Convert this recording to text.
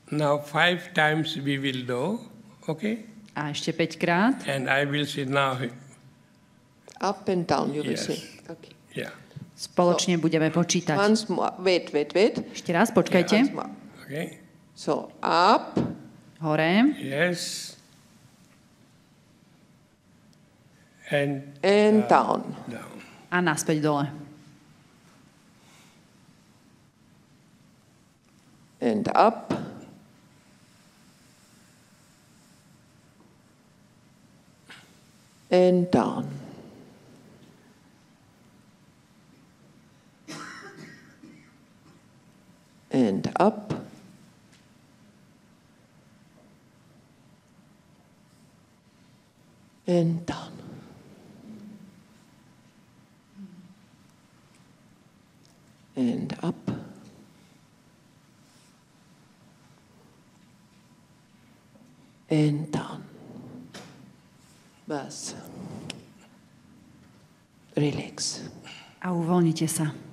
Now 5 times we will do, okay? A ešte 5 krát. And I will say now. Up and down, you will Yes. say. Okay. Yeah. Spoločne budeme počítať. Once more. Wait. Ešte raz, počkajte. Once more. Okay. So, up. Hore. Yes. And Down. down. A naspäť dole. And up. And down. And up. And down. And up. And down. Bas. Relax. A uvoľnite sa.